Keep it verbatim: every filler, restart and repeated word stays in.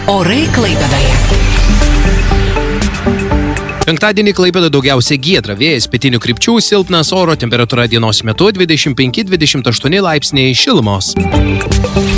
Orai Klaipėdoje. Penktadienį Klaipėdoje daugiausiai giedra, vėjas pietinių krypčių, silpnas oro, temperatūra dienos metu dvidešimt penki dvidešimt aštuoni laipsniai šilumos.